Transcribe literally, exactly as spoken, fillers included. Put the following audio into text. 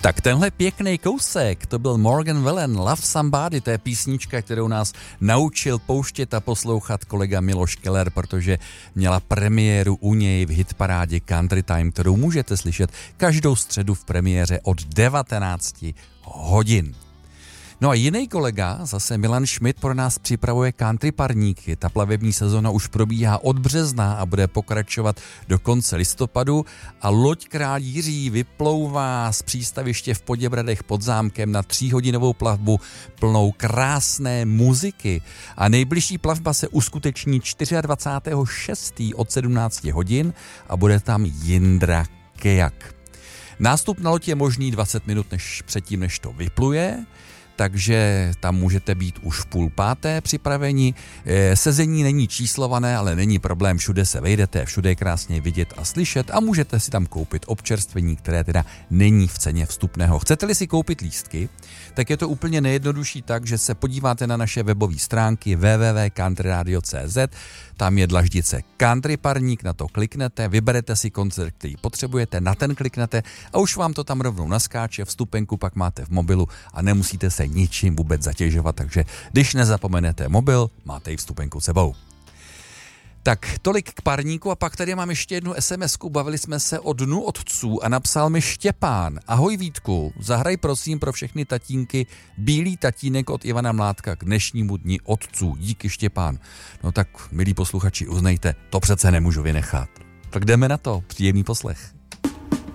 Tak tenhle pěkný kousek, to byl Morgan Wallen, Love Somebody, to je písnička, kterou nás naučil pouštět a poslouchat kolega Miloš Keller, protože měla premiéru u něj v hitparádě Country Time, kterou můžete slyšet každou středu v premiéře od devatenácti hodin. No a jiný kolega, zase Milan Schmidt, pro nás připravuje country parníky. Ta plavební sezona už probíhá od března a bude pokračovat do konce listopadu a loď Král Jiří vyplouvá z přístaviště v Poděbradech pod zámkem na tříhodinovou plavbu plnou krásné muziky. A nejbližší plavba se uskuteční dvacátého šestého šestého od sedmnácti hodin a bude tam Jindra Kejak. Nástup na loď je možný dvacet minut než předtím, než to vypluje, takže tam můžete být už v půl páté připraveni. Sezení není číslované, ale není problém, všude se vejdete, všude je krásně vidět a slyšet a můžete si tam koupit občerstvení, které teda není v ceně vstupného. Chcete-li si koupit lístky, tak je to úplně nejjednodušší tak, že se podíváte na naše webové stránky w w w tečka country radio tečka c z, tam je dlaždice Country Parník, na to kliknete, vyberete si koncert, který potřebujete, na ten kliknete a už vám to tam rovnou naskáče, vstupenku pak máte v mobilu a nemusíte se ničím vůbec zatěžovat, takže když nezapomenete mobil, máte i vstupenku sebou. Tak tolik k parníku a pak tady mám ještě jednu SMSku, bavili jsme se o dnu otců a napsal mi Štěpán. Ahoj Vítku, zahraj prosím pro všechny tatínky Bílý tatínek od Ivana Mládka k dnešnímu dni otců. Díky Štěpán. No tak, milí posluchači, uznejte, to přece nemůžu vynechat. Tak jdeme na to, příjemný poslech.